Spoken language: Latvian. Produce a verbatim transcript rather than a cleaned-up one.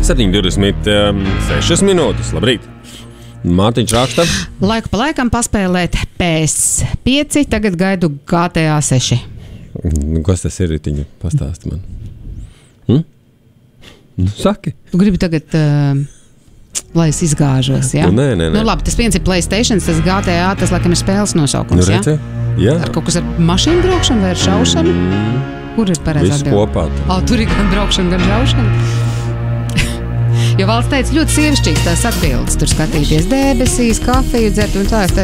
septiņi divdesmit sešas minūtes. Labrīt! Mārtiņš raksta. Laiku pa laikam paspēlēt P S pieci, tagad gaidu G T A seši. Kas tas ir, Ritiņa? Pastāsti man. Hm? Nu, saki. Tu gribi tagad, uh, lai es izgāžos, jā? Nu, nē, nē, nē. Nu, labi, tas viens ir PlayStation, tas G T A, tas laikam ir spēles nosaukums, nu, jā? Jā. Ar kaut kas ar mašīnu braukšanu vai ar šaušanu? Mm. Kur ir pareizi atbildi? Viss kopā. O, tur ir gan braukšana, gan šaušana. Jo valsts teica ļoti sievišķīgs tās atbildes. Tur skatīties debesīs, kafiju dzert un tā. Es teicu,